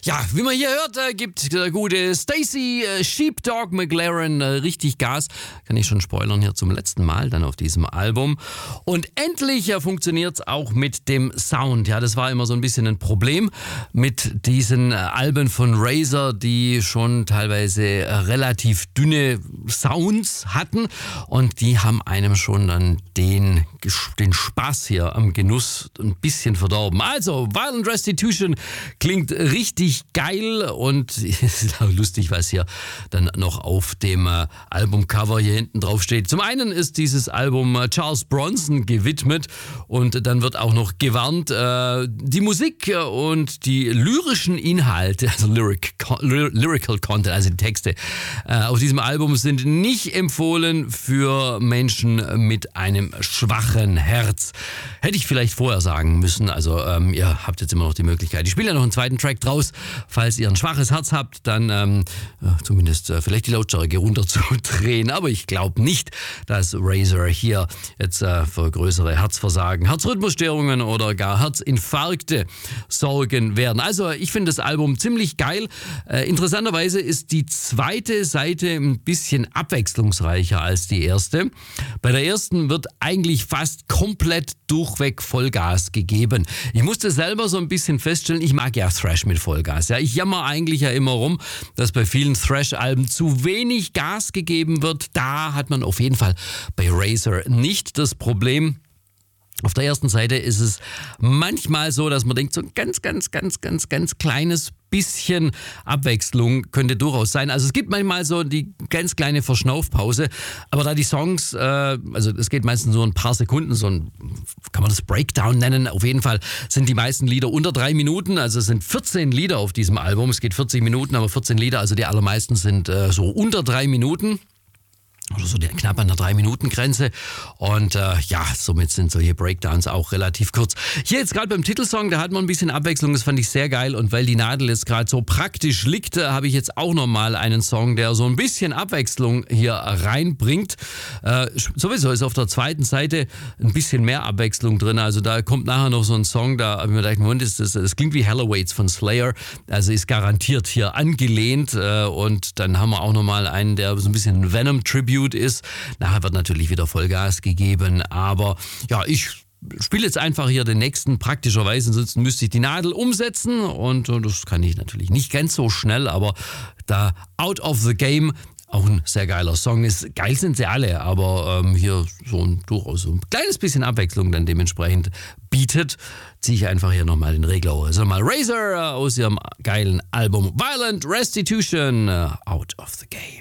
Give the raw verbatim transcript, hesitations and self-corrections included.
Ja, wie man hier hört, äh, gibt der gute Stacey äh, Sheepdog McLaren äh, richtig Gas. Kann ich schon spoilern hier zum letzten Mal dann auf diesem Album. Und endlich äh, funktioniert es auch mit dem Sound. Ja, das war immer so ein bisschen ein Problem mit diesen äh, Alben von Razor, die schon teilweise äh, relativ dünne Sounds hatten. Und die haben einem schon dann den, den Spaß hier am Genuss ein bisschen verdorben. Also, Violent Restitution klingt richtig geil und es ist auch lustig, was hier dann noch auf dem äh, Albumcover hier hinten drauf steht. Zum einen ist dieses Album äh, Charles Bronson gewidmet und dann wird auch noch gewarnt, äh, die Musik äh, und die lyrischen Inhalte, also Lyric, Lyrical Content, also die Texte äh, auf diesem Album sind nicht empfohlen für Menschen mit einem schwachen Herz. Hätte ich vielleicht vorher sagen müssen, also ähm, ihr habt jetzt immer noch die Möglichkeit. Ich spiele ja noch einen zweiten Track draus. Falls ihr ein schwaches Herz habt, dann ähm, zumindest äh, vielleicht die Lautstärke runterzudrehen. Aber ich glaube nicht, dass Razor hier jetzt äh, für größere Herzversagen, Herzrhythmusstörungen oder gar Herzinfarkte sorgen werden. Also ich finde das Album ziemlich geil. Äh, interessanterweise ist die zweite Seite ein bisschen abwechslungsreicher als die erste. Bei der ersten wird eigentlich fast komplett durchweg Vollgas gegeben. Ich musste selber so ein bisschen feststellen, ich mag ja Thrash mit Vollgas. Ja, ich jammer eigentlich ja immer rum, dass bei vielen Thrash-Alben zu wenig Gas gegeben wird. Da hat man auf jeden Fall bei Razor nicht das Problem. Auf der ersten Seite ist es manchmal so, dass man denkt, so ein ganz, ganz, ganz, ganz, ganz kleines bisschen Abwechslung könnte durchaus sein. Also es gibt manchmal so die ganz kleine Verschnaufpause, aber da die Songs, äh, also es geht meistens so ein paar Sekunden, so ein, kann man das Breakdown nennen, auf jeden Fall sind die meisten Lieder unter drei Minuten, also es sind vierzehn Lieder auf diesem Album, es geht vierzig Minuten, aber vierzehn Lieder, also die allermeisten sind äh, so unter drei Minuten. Oder so knapp an der drei Minuten Grenze und äh, ja, somit sind solche Breakdowns auch relativ kurz. Hier jetzt gerade beim Titelsong, da hat man ein bisschen Abwechslung, das fand ich sehr geil und weil die Nadel jetzt gerade so praktisch liegt, äh, habe ich jetzt auch nochmal einen Song, der so ein bisschen Abwechslung hier reinbringt. Äh, sowieso ist auf der zweiten Seite ein bisschen mehr Abwechslung drin, also da kommt nachher noch so ein Song, da habe ich mir gedacht, Moment, das, das, das klingt wie Halloween von Slayer, also ist garantiert hier angelehnt äh, und dann haben wir auch nochmal einen, der so ein bisschen ein Venom-Tribute ist. Nachher wird natürlich wieder Vollgas gegeben, aber ja, ich spiele jetzt einfach hier den nächsten praktischerweise, ansonsten müsste ich die Nadel umsetzen und das kann ich natürlich nicht ganz so schnell, aber da Out of the Game auch ein sehr geiler Song ist. Geil sind sie alle, aber ähm, hier so ein durchaus so ein kleines bisschen Abwechslung dann dementsprechend bietet, ziehe ich einfach hier nochmal den Regler hoch. Also mal Razor äh, aus ihrem geilen Album Violent Restitution, uh, Out of the Game.